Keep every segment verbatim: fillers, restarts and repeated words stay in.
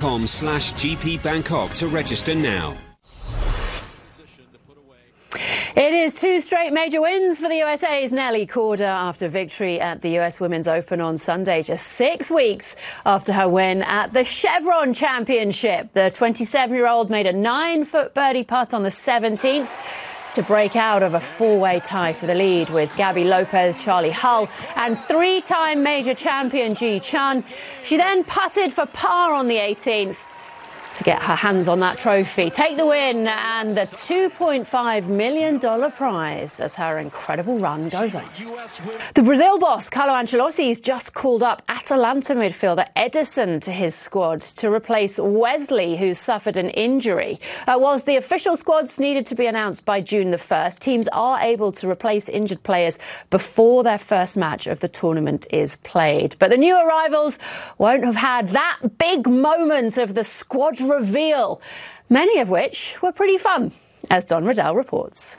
com slash gpbangkok to register now. It is two straight major wins for the U S A's Nelly Korda after victory at the U S Women's Open on Sunday, just six weeks after her win at the Chevron Championship. The twenty-seven-year-old made a nine-foot birdie putt on the seventeenth to break out of a four-way tie for the lead with Gabby Lopez, Charlie Hull and three-time major champion Ji Chun. She then putted for par on the eighteenth to get her hands on that trophy, take the win and the two point five million dollars prize as her incredible run goes on. The Brazil boss, Carlo Ancelotti, has just called up Atalanta midfielder Ederson to his squad to replace Wesley, who suffered an injury. Uh, whilst the official squads needed to be announced by June the first, teams are able to replace injured players before their first match of the tournament is played. But the new arrivals won't have had that big moment of the squad reveal, many of which were pretty fun, as Don Riddell reports.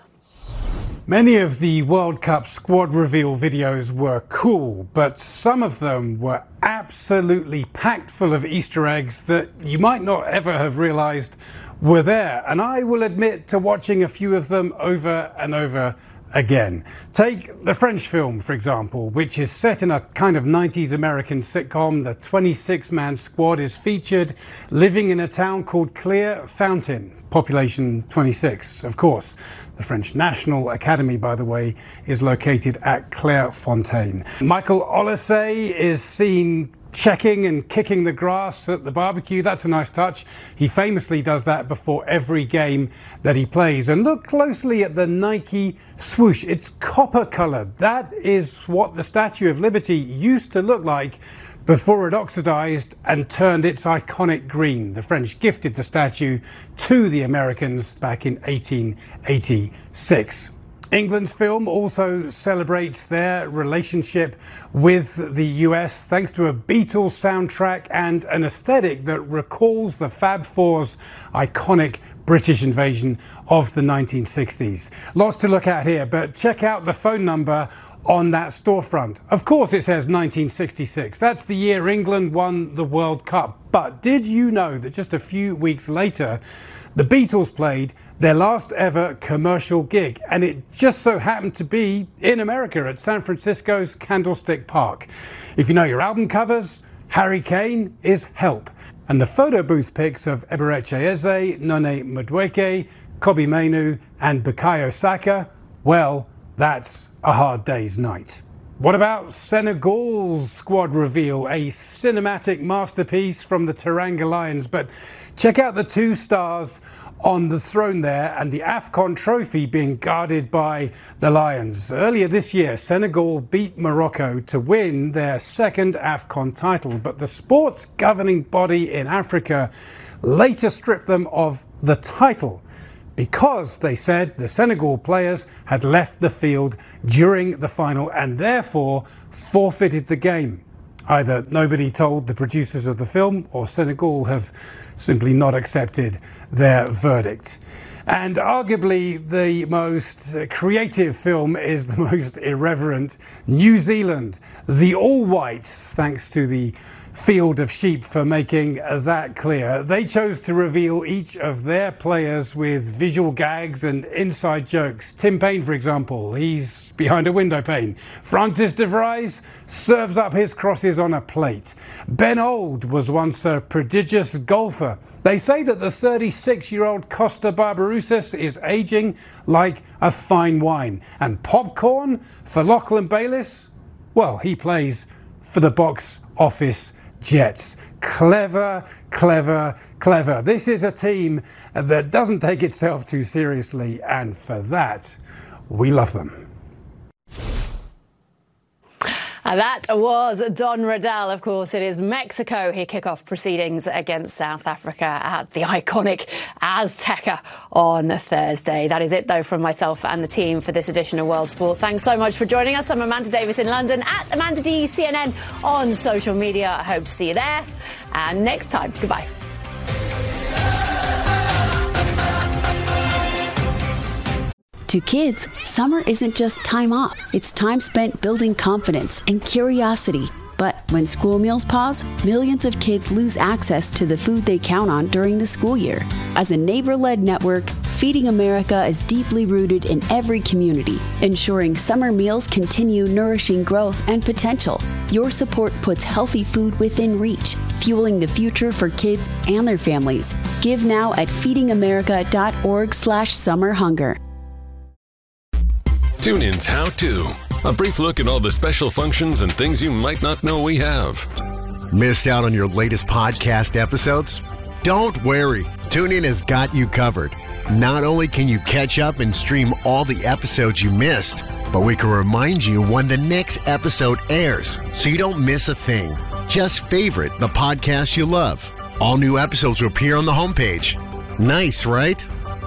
Many of the World Cup squad reveal videos were cool, but some of them were absolutely packed full of Easter eggs that you might not ever have realized were there. And I will admit to watching a few of them over and over again. Take the French film, for example, which is set in a kind of nineties American sitcom. The twenty-six man squad is featured living in a town called Clairefontaine, population twenty-six, of course. The French National Academy, by the way, is located at Clairefontaine. Michael Olise is seen checking and kicking the grass at the barbecue. That's a nice touch. He famously does that before every game that he plays. And look closely at the Nike swoosh. It's copper colored. That is what the Statue of Liberty used to look like before it oxidized and turned its iconic green. The French gifted the statue to the Americans back in eighteen eighty-six. England's film also celebrates their relationship with the U S thanks to a Beatles soundtrack and an aesthetic that recalls the Fab Four's iconic British invasion of the nineteen sixties. Lots to look at here, but check out the phone number on that storefront. Of course it says nineteen sixty-six. That's the year England won the World Cup. But did you know that just a few weeks later, the Beatles played their last ever commercial gig, and it just so happened to be in America at San Francisco's Candlestick Park. If you know your album covers, Harry Kane is Help. And the photo booth pics of Eberechi Eze, None Madueke, Kobbie Mainoo and Bukayo Saka, well, that's a hard day's night. What about Senegal's squad reveal, a cinematic masterpiece from the Teranga Lions? But check out the two stars on the throne there and the AFCON trophy being guarded by the Lions. Earlier this year, Senegal beat Morocco to win their second AFCON title, but the sports governing body in Africa later stripped them of the title because they said the Senegal players had left the field during the final and therefore forfeited the game. Either nobody told the producers of the film or Senegal have simply not accepted their verdict. And arguably the most creative film is the most irreverent, New Zealand, the All Whites, thanks to the Field of Sheep for making that clear. They chose to reveal each of their players with visual gags and inside jokes. Tim Payne, for example, he's behind a window pane. Francis de Vries serves up his crosses on a plate. Ben Old was once a prodigious golfer. They say that the thirty-six-year-old Costa Barbarouses is aging like a fine wine. And popcorn for Lachlan Bayliss? Well, he plays for the box office Jets. Clever, clever, clever. This is a team that doesn't take itself too seriously, and for that, we love them. And that was Don Riddell. Of course, it is Mexico who kick off proceedings against South Africa at the iconic Azteca on Thursday. That is it, though, from myself and the team for this edition of World Sport. Thanks so much for joining us. I'm Amanda Davis in London, at Amanda D C N N on social media. I hope to see you there. And next time, goodbye. To kids, summer isn't just time off. It's time spent building confidence and curiosity. But when school meals pause, millions of kids lose access to the food they count on during the school year. As a neighbor-led network, Feeding America is deeply rooted in every community, ensuring summer meals continue nourishing growth and potential. Your support puts healthy food within reach, fueling the future for kids and their families. Give now at feedingamerica.org slash summer hunger. TuneIn's How To. A brief look at all the special functions and things you might not know we have. Missed out on your latest podcast episodes? Don't worry. TuneIn has got you covered. Not only can you catch up and stream all the episodes you missed, but we can remind you when the next episode airs so you don't miss a thing. Just favorite the podcast you love. All new episodes will appear on the homepage. Nice, right?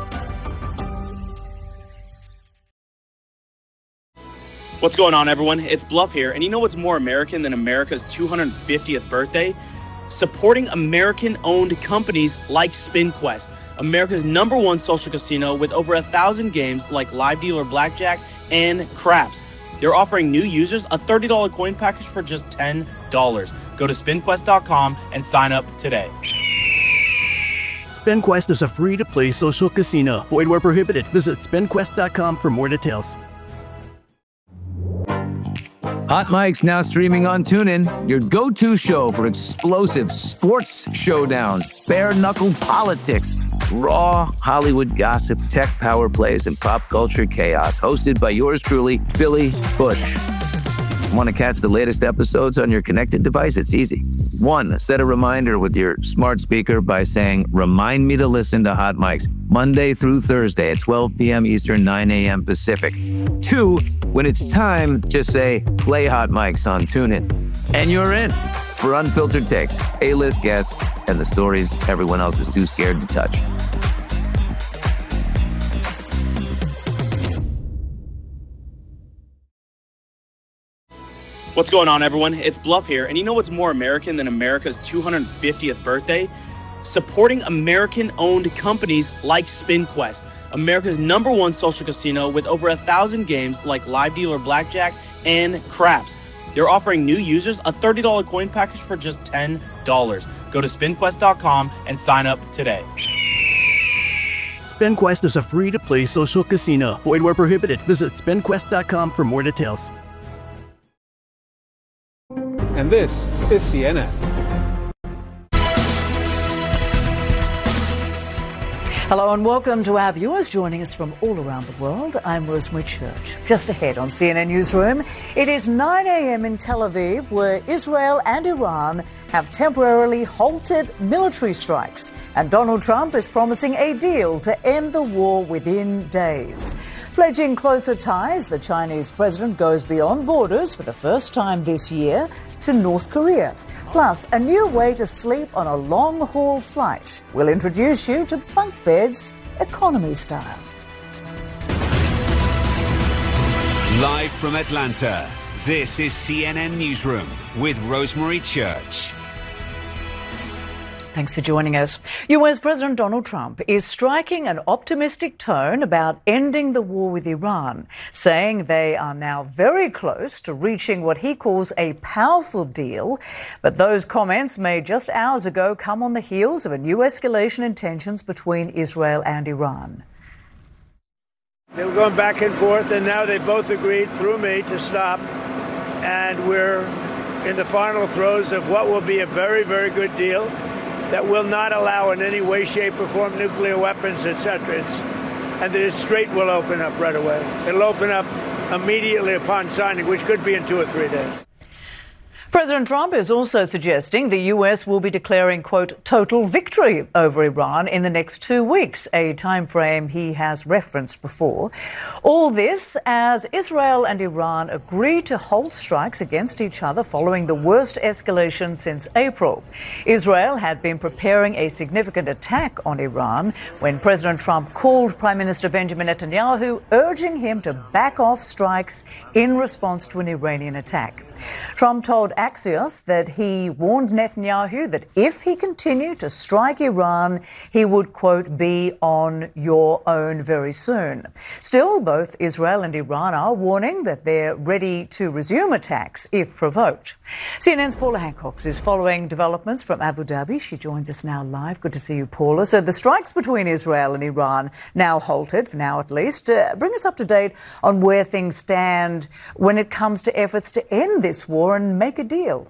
What's going on, everyone? It's Bluff here, and you know what's more American than America's two hundred fiftieth birthday? Supporting American-owned companies like SpinQuest, America's number one social casino with over a thousand games like Live Dealer Blackjack and Craps. They're offering new users a thirty dollars coin package for just ten dollars. Go to spin quest dot com and sign up today. SpinQuest is a free-to-play social casino. Void where prohibited. Visit spin quest dot com for more details. Hot Mic's now streaming on TuneIn, your go-to show for explosive sports showdowns, bare-knuckle politics, raw Hollywood gossip, tech power plays, and pop culture chaos. Hosted by yours truly, Billy Bush. Want to catch the latest episodes on your connected device? It's easy. One, set a reminder with your smart speaker by saying, "Remind me to listen to Hot Mics Monday through Thursday at twelve p.m. Eastern, nine a.m. Pacific." Two, when it's time, just say, "Play Hot Mics on TuneIn." And you're in for unfiltered takes, A-list guests, and the stories everyone else is too scared to touch. What's going on, everyone? It's Bluff here, and you know what's more American than America's two hundred fiftieth birthday? Supporting American-owned companies like SpinQuest, America's number one social casino with over a thousand games like Live Dealer Blackjack and Craps. They're offering new users a thirty dollars coin package for just ten dollars. Go to spin quest dot com and sign up today. SpinQuest is a free-to-play social casino. Void where prohibited. Visit spin quest dot com for more details. And this is C N N. Hello and welcome to our viewers joining us from all around the world. I'm Rosemary Church. Just ahead on C N N Newsroom, it is nine a.m. in Tel Aviv, where Israel and Iran have temporarily halted military strikes, and Donald Trump is promising a deal to end the war within days. Pledging closer ties, the Chinese president goes beyond borders for the first time this year to North Korea. Plus, a new way to sleep on a long-haul flight. We'll introduce you to bunk beds economy style. Live from Atlanta, this is C N N Newsroom with Rosemary Church. Thanks for joining us. U S President Donald Trump is striking an optimistic tone about ending the war with Iran, saying they are now very close to reaching what he calls a powerful deal. But those comments made just hours ago come on the heels of a new escalation in tensions between Israel and Iran. They were going back and forth, and now they both agreed through me to stop. And we're in the final throes of what will be a very, very good deal that will not allow in any way, shape, or form nuclear weapons, et cetera. It's, and the Strait will open up right away. It'll open up immediately upon signing, which could be in two or three days. President Trump is also suggesting the U S will be declaring, quote, total victory over Iran in the next two weeks, a time frame he has referenced before. All this as Israel and Iran agree to halt strikes against each other following the worst escalation since April. Israel had been preparing a significant attack on Iran when President Trump called Prime Minister Benjamin Netanyahu, urging him to back off strikes in response to an Iranian attack. Trump told Axios that he warned Netanyahu that if he continued to strike Iran, he would, quote, be on your own very soon. Still, both Israel and Iran are warning that they're ready to resume attacks if provoked. C N N's Paula Hancock is following developments from Abu Dhabi. She joins us now live. Good to see you, Paula. So the strikes between Israel and Iran now halted, for now at least. Uh, bring us up to date on where things stand when it comes to efforts to end this war and make a deal.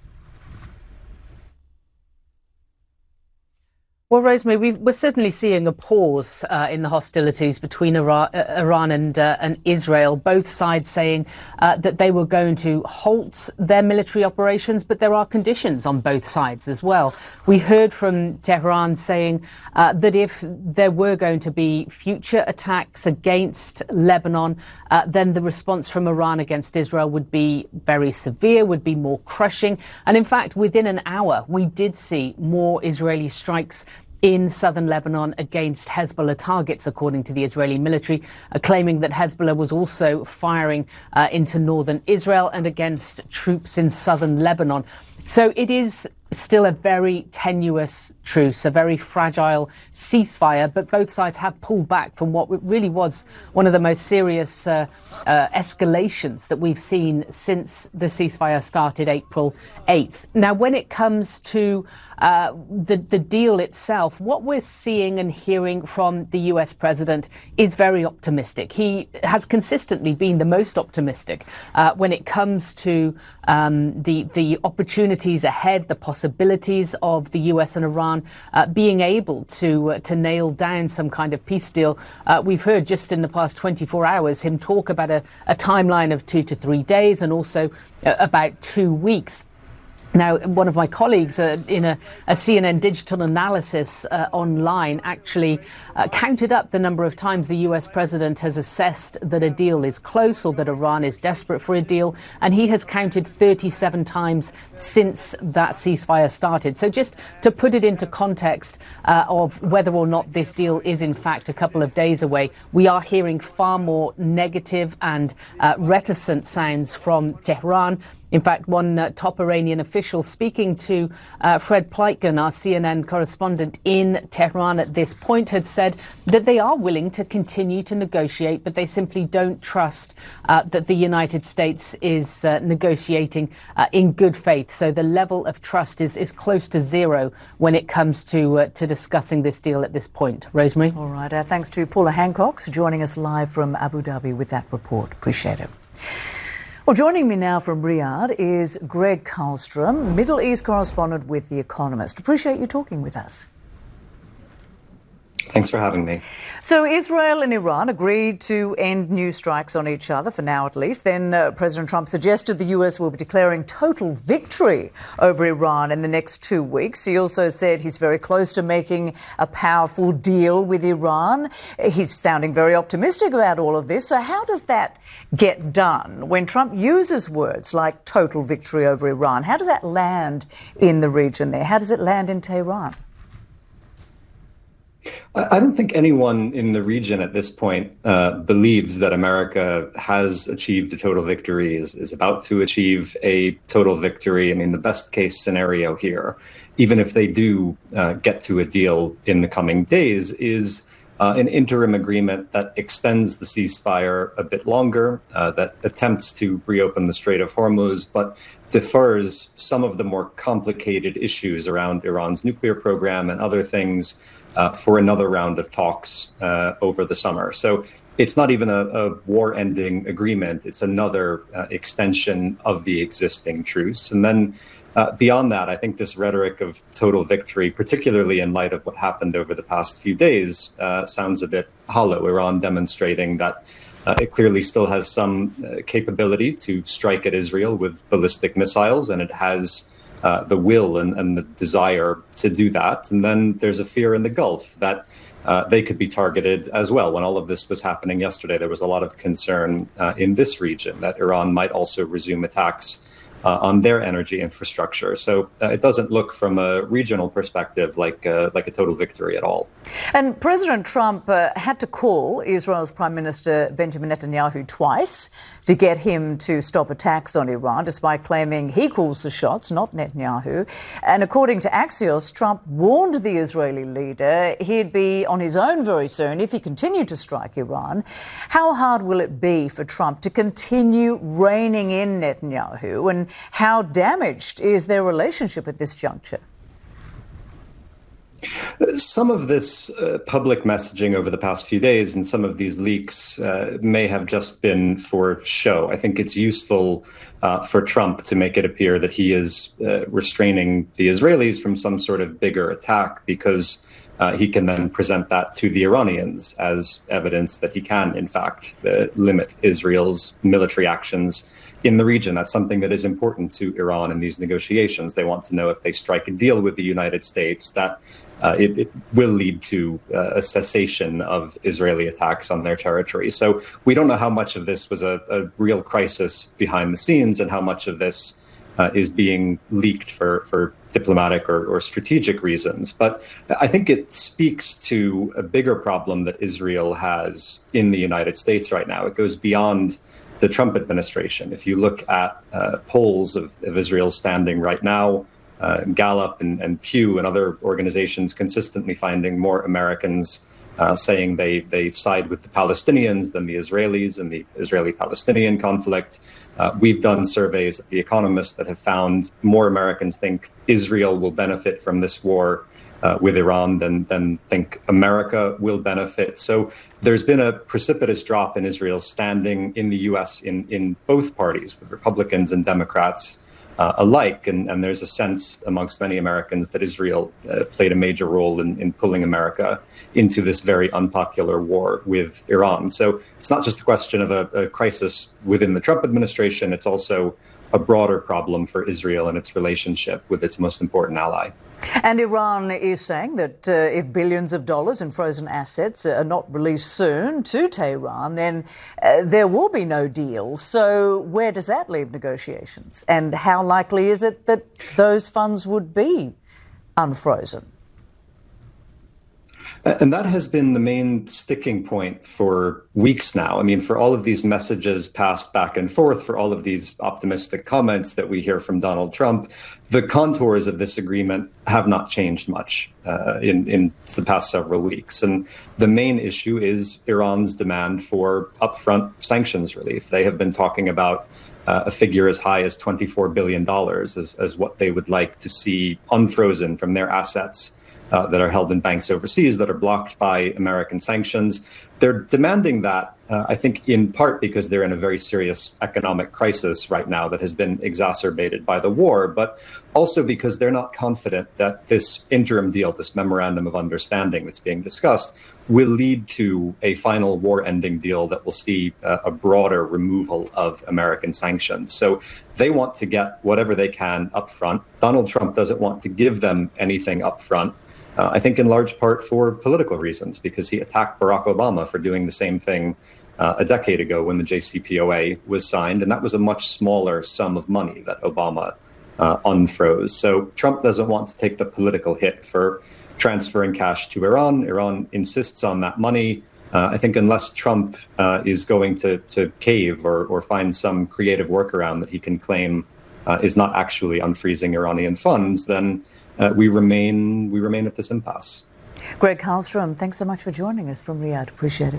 Well, Rosemary, we've, we're certainly seeing a pause uh, in the hostilities between Iran, uh, Iran and, uh, and Israel, both sides saying uh, that they were going to halt their military operations, but there are conditions on both sides as well. We heard from Tehran saying uh, that if there were going to be future attacks against Lebanon, uh, then the response from Iran against Israel would be very severe, would be more crushing. And in fact, within an hour, we did see more Israeli strikes in southern Lebanon against Hezbollah targets, according to the Israeli military, uh, claiming that Hezbollah was also firing uh, into northern Israel and against troops in southern Lebanon. So it is still a very tenuous truce, a very fragile ceasefire, but both sides have pulled back from what really was one of the most serious uh, uh, escalations that we've seen since the ceasefire started April eighth. Now, when it comes to uh, the, the deal itself, what we're seeing and hearing from the U S president is very optimistic. He has consistently been the most optimistic uh, when it comes to um, the, the opportunities ahead, the possibilities of the U S and Iran uh, being able to uh, to nail down some kind of peace deal. Uh, we've heard just in the past twenty-four hours him talk about a, a timeline of two to three days and also uh, about two weeks. Now, one of my colleagues uh, in a, a C N N digital analysis uh, online actually uh, counted up the number of times the U S president has assessed that a deal is close or that Iran is desperate for a deal, and he has counted thirty-seven times since that ceasefire started. So just to put it into context uh, of whether or not this deal is in fact a couple of days away, we are hearing far more negative and uh, reticent sounds from Tehran. In fact, one uh, top Iranian official speaking to uh, Fred Pleitgen, our C N N correspondent in Tehran at this point, had said that they are willing to continue to negotiate, but they simply don't trust uh, that the United States is uh, negotiating uh, in good faith. So the level of trust is, is close to zero when it comes to uh, to discussing this deal at this point. Rosemary? All right. Uh, thanks to Paula Hancock joining us live from Abu Dhabi with that report. Appreciate it. Well, joining me now from Riyadh is Greg Karlstrom, Middle East correspondent with The Economist. Appreciate you talking with us. Thanks for having me. So Israel and Iran agreed to end new strikes on each other, for now at least. Then uh, President Trump suggested the U S will be declaring total victory over Iran in the next two weeks. He also said he's very close to making a powerful deal with Iran. He's sounding very optimistic about all of this. So how does that get done when Trump uses words like total victory over Iran? How does that land in the region there? How does it land in Tehran? I don't think anyone in the region at this point uh, believes that America has achieved a total victory, is, is about to achieve a total victory. I mean, the best case scenario here, even if they do uh, get to a deal in the coming days, is uh, an interim agreement that extends the ceasefire a bit longer, uh, that attempts to reopen the Strait of Hormuz, but defers some of the more complicated issues around Iran's nuclear program and other things Uh, for another round of talks uh, over the summer. So it's not even a, a war-ending agreement. It's another uh, extension of the existing truce. And then uh, beyond that, I think this rhetoric of total victory, particularly in light of what happened over the past few days, uh, sounds a bit hollow. Iran demonstrating that uh, it clearly still has some uh, capability to strike at Israel with ballistic missiles, and it has Uh, the will and, and the desire to do that. And then there's a fear in the Gulf that uh, they could be targeted as well. When all of this was happening yesterday, there was a lot of concern uh, in this region that Iran might also resume attacks uh, on their energy infrastructure. So uh, it doesn't look from a regional perspective like uh, like a total victory at all. And President Trump uh, had to call Israel's Prime Minister Benjamin Netanyahu twice to get him to stop attacks on Iran, despite claiming he calls the shots, not Netanyahu. And according to Axios, Trump warned the Israeli leader he'd be on his own very soon if he continued to strike Iran. How hard will it be for Trump to continue reining in Netanyahu, and how damaged is their relationship at this juncture? Some of this uh, public messaging over the past few days and some of these leaks uh, may have just been for show. I think it's useful uh, for Trump to make it appear that he is uh, restraining the Israelis from some sort of bigger attack, because uh, he can then present that to the Iranians as evidence that he can, in fact, uh, limit Israel's military actions in the region. That's something that is important to Iran in these negotiations. They want to know if they strike a deal with the United States that Uh, it, it will lead to uh, a cessation of Israeli attacks on their territory. So we don't know how much of this was a, a real crisis behind the scenes and how much of this uh, is being leaked for, for diplomatic or, or strategic reasons. But I think it speaks to a bigger problem that Israel has in the United States right now. It goes beyond the Trump administration. If you look at uh, polls of, of Israel's standing right now, Uh, Gallup and, and Pew and other organizations consistently finding more Americans uh, saying they, they side with the Palestinians than the Israelis in the Israeli-Palestinian conflict. Uh, we've done surveys at The Economist that have found more Americans think Israel will benefit from this war uh, with Iran than, than think America will benefit. So there's been a precipitous drop in Israel's standing in the U S in, in both parties, with Republicans and Democrats Uh, alike, and, and there's a sense amongst many Americans that Israel uh, played a major role in, in pulling America into this very unpopular war with Iran. So it's not just a question of a, a crisis within the Trump administration, it's also a broader problem for Israel and its relationship with its most important ally. And Iran is saying that uh, if billions of dollars in frozen assets are not released soon to Tehran, then uh, there will be no deal. So where does that leave negotiations? And how likely is it that those funds would be unfrozen? And that has been the main sticking point for weeks now. I mean, for all of these messages passed back and forth, for all of these optimistic comments that we hear from Donald Trump, the contours of this agreement have not changed much uh, in, in the past several weeks. And the main issue is Iran's demand for upfront sanctions relief. They have been talking about uh, a figure as high as twenty-four billion dollars as, as what they would like to see unfrozen from their assets Uh, that are held in banks overseas that are blocked by American sanctions. They're demanding that, uh, I think, in part because they're in a very serious economic crisis right now that has been exacerbated by the war, but also because they're not confident that this interim deal, this memorandum of understanding that's being discussed, will lead to a final war-ending deal that will see uh, a broader removal of American sanctions. So they want to get whatever they can up front. Donald Trump doesn't want to give them anything up front. Uh, I think in large part for political reasons, because he attacked Barack Obama for doing the same thing uh, a decade ago when the J C P O A was signed, and that was a much smaller sum of money that Obama uh, unfroze. So Trump doesn't want to take the political hit for transferring cash to Iran. Iran insists on that money. Uh, I think unless Trump uh, is going to, to cave or, or find some creative workaround that he can claim uh, is not actually unfreezing Iranian funds, then Uh, we remain we remain at this impasse. Greg Karlstrom, thanks so much for joining us from Riyadh. Appreciate it.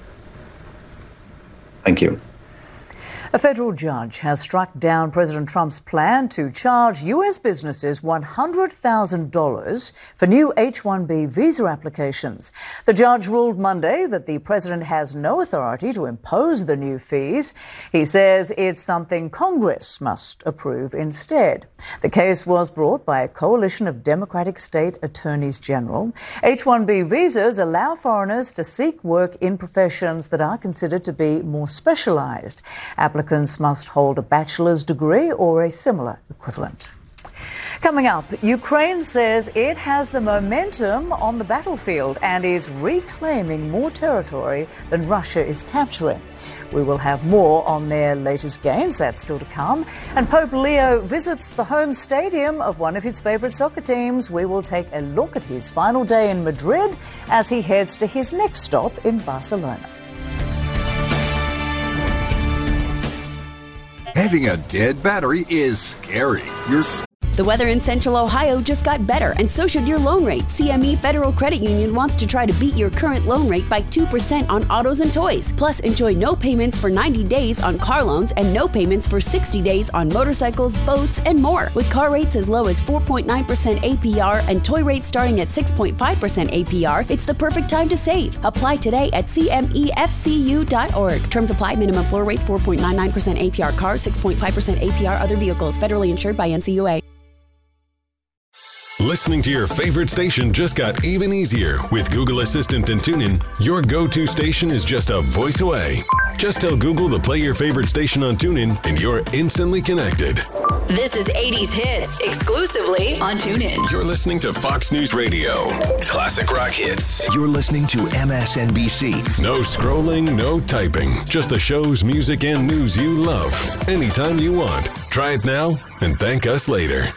Thank you. A federal judge has struck down President Trump's plan to charge U S businesses one hundred thousand dollars for new H one B visa applications. The judge ruled Monday that the president has no authority to impose the new fees. He says it's something Congress must approve instead. The case was brought by a coalition of Democratic state attorneys general. H one B visas allow foreigners to seek work in professions that are considered to be more specialized. Applicants must hold a bachelor's degree or a similar equivalent. Coming up, Ukraine says it has the momentum on the battlefield and is reclaiming more territory than Russia is capturing. We will have more on their latest gains, that's still to come. And Pope Leo visits the home stadium of one of his favourite soccer teams. We will take a look at his final day in Madrid as he heads to his next stop in Barcelona. Having a dead battery is scary. You're The weather in Central Ohio just got better, and so should your loan rate. C M E Federal Credit Union wants to try to beat your current loan rate by two percent on autos and toys. Plus, enjoy no payments for ninety days on car loans and no payments for sixty days on motorcycles, boats, and more. With car rates as low as four point nine percent A P R and toy rates starting at six point five percent A P R, it's the perfect time to save. Apply today at C M E F C U dot org. Terms apply. Minimum floor rates four point nine nine percent A P R cars, six point five percent A P R other vehicles. Federally insured by N C U A. Listening to your favorite station just got even easier. With Google Assistant and TuneIn, your go-to station is just a voice away. Just tell Google to play your favorite station on TuneIn and you're instantly connected. This is eighties Hits, exclusively on TuneIn. You're listening to Fox News Radio. Classic rock hits. You're listening to M S N B C. No scrolling, no typing. Just the shows, music, and news you love. Anytime you want. Try it now and thank us later.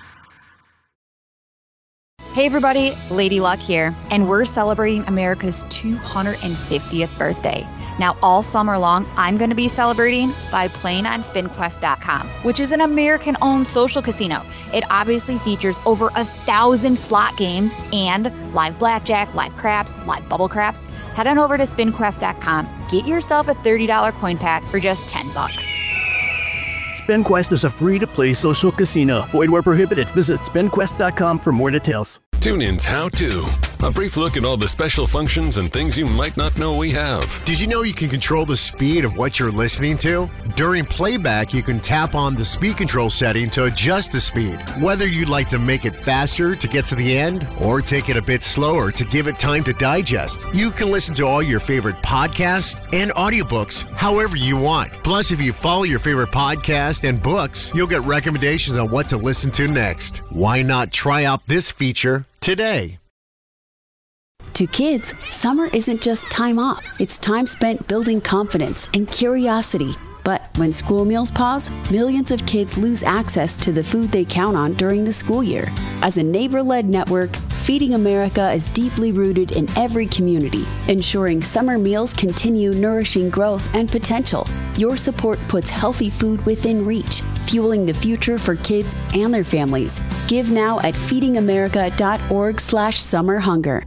Hey everybody, Lady Luck here, and we're celebrating America's two hundred fiftieth birthday. Now, all summer long, I'm going to be celebrating by playing on Spin Quest dot com, which is an American-owned social casino. It obviously features over a thousand slot games and live blackjack, live craps, live bubble craps. Head on over to Spin Quest dot com, get yourself a thirty dollars coin pack for just ten bucks. SpinQuest is a free-to-play social casino. Void where prohibited. Visit Spin Quest dot com for more details. TuneIn's How To. A brief look at all the special functions and things you might not know we have. Did you know you can control the speed of what you're listening to? During playback, you can tap on the speed control setting to adjust the speed. Whether you'd like to make it faster to get to the end or take it a bit slower to give it time to digest, you can listen to all your favorite podcasts and audiobooks however you want. Plus, if you follow your favorite podcast and books, you'll get recommendations on what to listen to next. Why not try out this feature today? To kids, summer isn't just time off. It's time spent building confidence and curiosity. But when school meals pause, millions of kids lose access to the food they count on during the school year. As a neighbor-led network, Feeding America is deeply rooted in every community, ensuring summer meals continue nourishing growth and potential. Your support puts healthy food within reach, fueling the future for kids and their families. Give now at feeding america dot org slash summer hunger.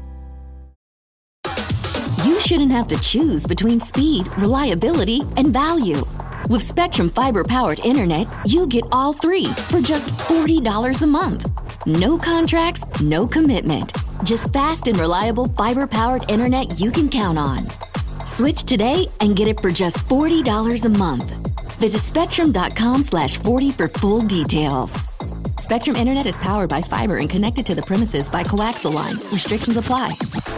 You shouldn't have to choose between speed, reliability, and value. With Spectrum Fiber-powered internet, you get all three for just forty dollars a month. No contracts, no commitment. Just fast and reliable fiber-powered internet you can count on. Switch today and get it for just forty dollars a month. Visit spectrum dot com slash forty for full details. Spectrum Internet is powered by fiber and connected to the premises by coaxial lines. Restrictions apply.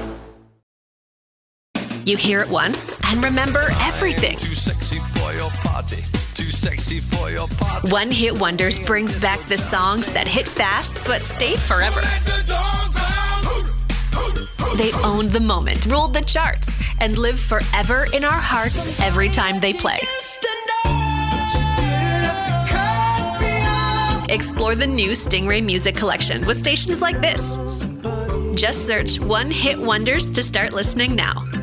You hear it once and remember everything. Too sexy for your party. Too sexy for your party. One Hit Wonders brings back the songs that hit fast but stayed forever. They owned the moment, ruled the charts, and live forever in our hearts every time they play. Explore the new Stingray Music Collection with stations like this. Just search One Hit Wonders to start listening now.